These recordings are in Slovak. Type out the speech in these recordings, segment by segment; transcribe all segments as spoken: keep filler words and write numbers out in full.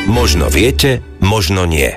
Možno viete, možno nie.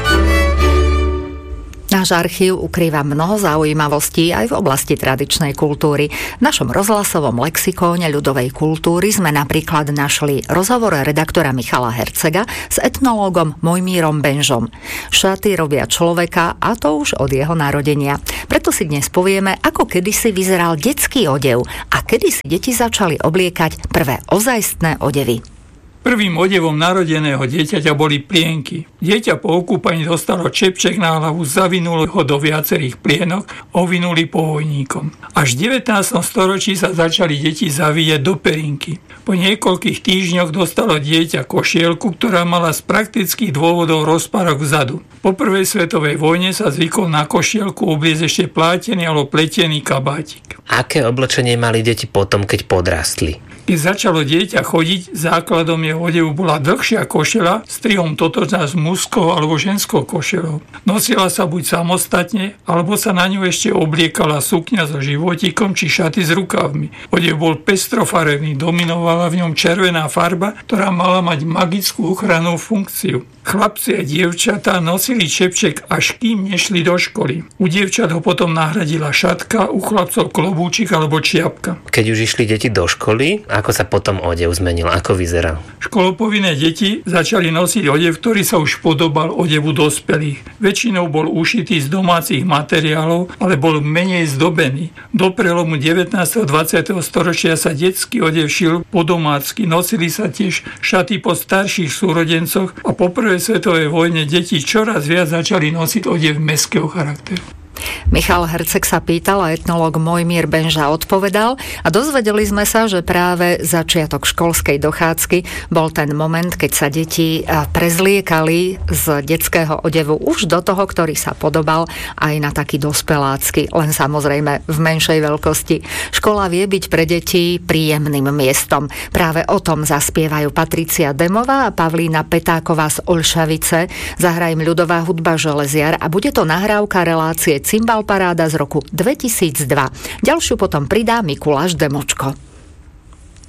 Náš archív ukrýva mnoho zaujímavostí aj v oblasti tradičnej kultúry. V našom rozhlasovom lexikóne ľudovej kultúry sme napríklad našli rozhovor redaktora Michala Hercega s etnológom Mojmírom Benžom. Šaty robia človeka, a to už od jeho narodenia. Preto si dnes povieme, ako kedysi vyzeral detský odev a kedy si deti začali obliekať prvé ozajstné odevy. Prvým odevom narodeného dieťaťa boli plienky. Dieťa po okúpaní dostalo čepček na hlavu, zavinuli ho do viacerých plienok, ovinuli povojníkom. Až v devätnástom storočí sa začali deti zavíjať do perinky. Po niekoľkých týždňoch dostalo dieťa košielku, ktorá mala z praktických dôvodov rozpárok vzadu. Po prvej svetovej vojne sa zvykol na košielku obliecť ešte plátený alebo pletený kabátik. Aké oblečenie mali deti potom, keď podrastli? Keď začalo dieťa chodiť, základom jeho odevu bola dlhšia košeľa s strihom totožná s mužskou alebo ženskou košelou. Nosila sa buď samostatne, alebo sa na ňu ešte obliekala sukňa so životíkom či šaty s rukavmi. Odev bol pestrofarebný, dominovala v ňom červená farba, ktorá mala mať magickú ochrannú funkciu. Chlapci a dievčatá nosili čepček, až kým nešli do školy. U dievčat ho potom nahradila šatka, u chlapcov klobúčik alebo čiapka. Keď už išli deti do školy, ako sa potom odev zmenil, ako vyzeral? Školopovinné deti začali nosiť odev, ktorý sa už podobal odevu dospelých. Väčšinou bol ušitý z domácich materiálov, ale bol menej zdobený. Do prelomu devätnásteho a dvadsiateho storočia sa detský odev šil po domácky. Nosili sa tiež šaty po starších súrodencoch a po prvej svetovej vojne deti čoraz viac začali nosiť odev mestského charakteru. Michal Herceg sa pýtal a etnológ Mojmír Benža odpovedal a dozvedeli sme sa, že práve začiatok školskej dochádzky bol ten moment, keď sa deti prezliekali z detského odevu už do toho, ktorý sa podobal aj na taký dospelácky, len samozrejme v menšej veľkosti. Škola vie byť pre deti príjemným miestom. Práve o tom zaspievajú Patricia Demová a Pavlína Petáková z Olšavice. Zahraje im ľudová hudba Železiar a bude to nahrávka relácie Cymbal Paráda z roku dvetisícdva. Ďalšiu potom pridá Mikuláš Demočko.